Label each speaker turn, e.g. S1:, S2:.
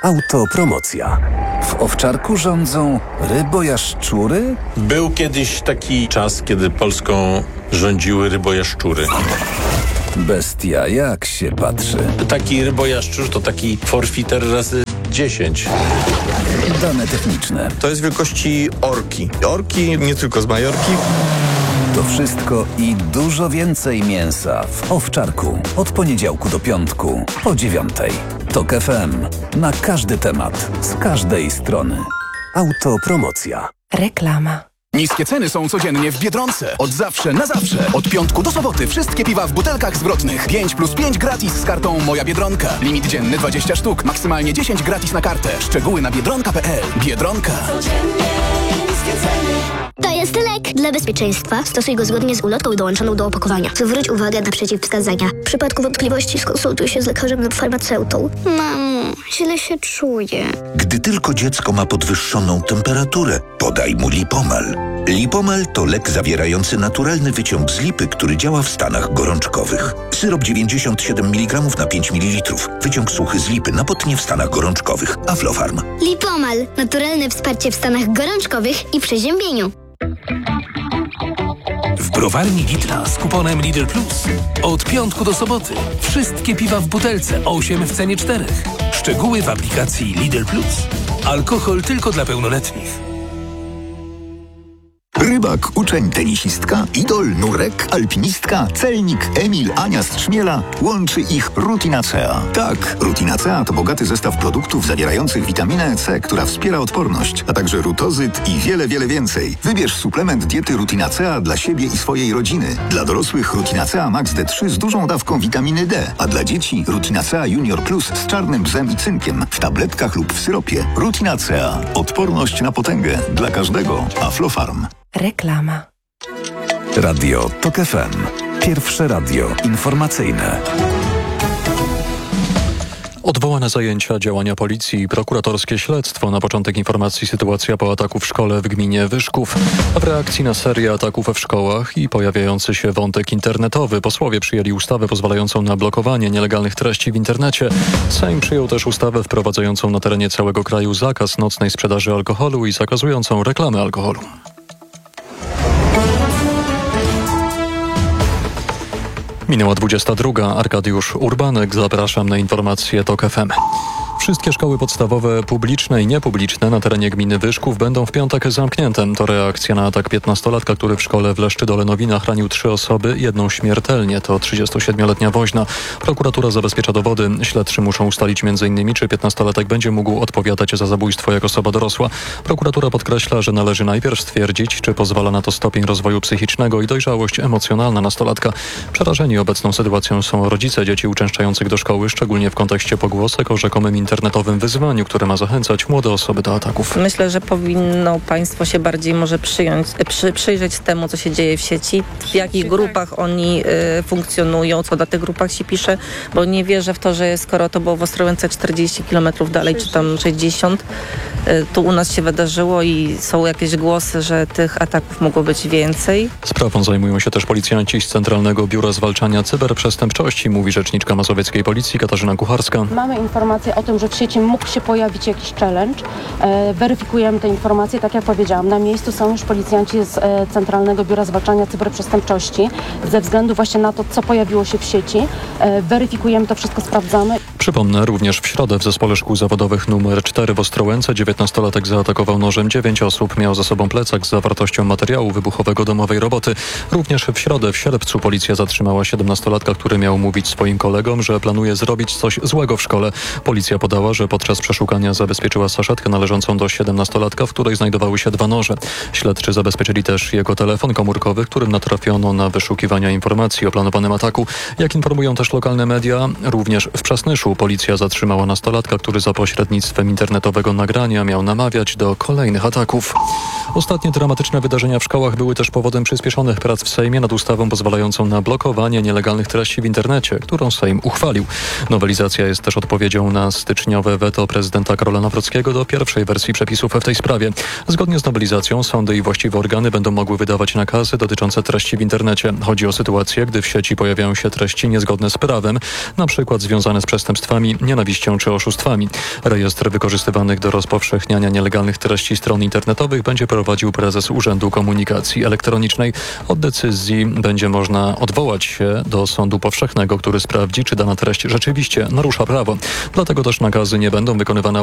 S1: Autopromocja. W Owczarku rządzą rybojaszczury?
S2: Był kiedyś taki czas, kiedy Polską rządziły rybojaszczury.
S1: Bestia, jak się patrzy.
S2: Taki rybojaszczur to taki forfiter razy 10.
S1: Dane techniczne.
S3: To jest wielkości orki. Orki nie tylko z Majorki.
S1: To wszystko i dużo więcej mięsa w Owczarku. Od poniedziałku do piątku po 9:00. TOK FM. Na każdy temat. Z każdej strony. Autopromocja.
S4: Reklama.
S5: Niskie ceny są codziennie w Biedronce. Od zawsze na zawsze. Od piątku do soboty wszystkie piwa w butelkach zwrotnych. 5+5 gratis z kartą Moja Biedronka. Limit dzienny 20 sztuk. Maksymalnie 10 gratis na kartę. Szczegóły na biedronka.pl. Biedronka.
S6: To jest lek. Dla bezpieczeństwa stosuj go zgodnie z ulotką dołączoną do opakowania. Zwróć uwagę na przeciwwskazania. W przypadku wątpliwości skonsultuj się z lekarzem lub farmaceutą. Mamo, źle się czuję.
S7: Gdy tylko dziecko ma podwyższoną temperaturę, podaj mu Lipomal. Lipomal to lek zawierający naturalny wyciąg z lipy, który działa w stanach gorączkowych. Syrop 97 mg na 5 ml. Wyciąg suchy z lipy na potnie w stanach gorączkowych. Aflofarm.
S6: Lipomal. Naturalne wsparcie w stanach gorączkowych i przeziębieniu.
S8: W browarni Lidla z kuponem Lidl Plus. Od piątku do soboty. Wszystkie piwa w butelce 8 w cenie 4. Szczegóły w aplikacji Lidl Plus. Alkohol tylko dla pełnoletnich.
S9: Rybak, uczeń, tenisistka, idol, nurek, alpinistka, celnik, Emil, Ania z Trzmiela. Łączy ich Rutinacea. Tak, Rutinacea to bogaty zestaw produktów zawierających witaminę C, która wspiera odporność, a także rutozyt i wiele, wiele więcej. Wybierz suplement diety Rutinacea dla siebie i swojej rodziny. Dla dorosłych Rutinacea Max D3 z dużą dawką witaminy D, a dla dzieci Rutinacea Junior Plus z czarnym bzem i cynkiem w tabletkach lub w syropie. Rutinacea. Odporność na potęgę. Dla każdego. Aflofarm.
S4: Reklama.
S1: Radio TOK FM. Pierwsze radio informacyjne.
S10: Odwołane zajęcia, działania policji i prokuratorskie śledztwo. Na początek informacji sytuacja po ataku w szkole w gminie Wyszków. W reakcji na serię ataków w szkołach i pojawiający się wątek internetowy posłowie przyjęli ustawę pozwalającą na blokowanie nielegalnych treści w internecie. Sejm przyjął też ustawę wprowadzającą na terenie całego kraju zakaz nocnej sprzedaży alkoholu i zakazującą reklamy alkoholu. Minęła 22. Arkadiusz Urbanek. Zapraszam na informacje TOK FM. Wszystkie szkoły podstawowe, publiczne i niepubliczne na terenie gminy Wyszków będą w piątek zamknięte. To reakcja na atak 15-latka, który w szkole w Leszczydole-Nowinach ranił 3 osoby, 1 śmiertelnie. To 37-letnia woźna. Prokuratura zabezpiecza dowody. Śledczy muszą ustalić m.in. czy 15-latek będzie mógł odpowiadać za zabójstwo jak osoba dorosła. Prokuratura podkreśla, że należy najpierw stwierdzić, czy pozwala na to stopień rozwoju psychicznego i dojrzałość emocjonalna nastolatka. Przerażeni obecną sytuacją są rodzice dzieci uczęszczających do szkoły, szczególnie w kontekście pogłosek o rzekomym internetowym wyzwaniu, które ma zachęcać młode osoby do ataków.
S11: Myślę, że powinno państwo się bardziej może przyjrzeć temu, co się dzieje w sieci, w jakich grupach oni funkcjonują, co na tych grupach się pisze, bo nie wierzę w to, że skoro to było w Ostrołęce 40 km dalej, czy tam 60, tu u nas się wydarzyło i są jakieś głosy, że tych ataków mogło być więcej.
S10: Sprawą zajmują się też policjanci z Centralnego Biura Zwalczania Cyberprzestępczości, mówi rzeczniczka mazowieckiej policji Katarzyna Kucharska.
S12: Mamy informację o tym, że w sieci mógł się pojawić jakiś challenge. Weryfikujemy te informacje. Tak jak powiedziałam, na miejscu są już policjanci z Centralnego Biura Zwalczania Cyberprzestępczości. Ze względu właśnie na to, co pojawiło się w sieci, weryfikujemy to wszystko, sprawdzamy.
S10: Przypomnę, również w środę w Zespole Szkół Zawodowych nr 4 w Ostrołęce 19-latek zaatakował nożem 9 osób. Miał za sobą plecak z zawartością materiału wybuchowego domowej roboty. Również w środę w Sierpcu policja zatrzymała 17-latka, który miał mówić swoim kolegom, że planuje zrobić coś złego w szkole. Policja podała, że podczas przeszukania zabezpieczyła saszetkę należącą do 17-latka, w której znajdowały się 2 noże. Śledczy zabezpieczyli też jego telefon komórkowy, w którym natrafiono na wyszukiwania informacji o planowanym ataku. Jak informują też lokalne media, również w Przasnyszu policja zatrzymała nastolatka, który za pośrednictwem internetowego nagrania działania miał namawiać do kolejnych ataków. Ostatnie dramatyczne wydarzenia w szkołach były też powodem przyspieszonych prac w Sejmie nad ustawą pozwalającą na blokowanie nielegalnych treści w internecie, którą Sejm uchwalił. Nowelizacja jest też odpowiedzią na styczniowe weto prezydenta Karola Nawrockiego do pierwszej wersji przepisów w tej sprawie. Zgodnie z nowelizacją sądy i właściwe organy będą mogły wydawać nakazy dotyczące treści w internecie. Chodzi o sytuację, gdy w sieci pojawiają się treści niezgodne z prawem, na przykład związane z przestępstwami, nienawiścią czy oszustwami. Rejestr wykorzystywanych do rozpowszechniania nielegalnych treści stron internetowych będzie prowadził prezes Urzędu Komunikacji Elektronicznej. Od decyzji będzie można odwołać się do sądu powszechnego, który sprawdzi, czy dana treść rzeczywiście narusza prawo. Dlatego też nakazy nie będą wykonywane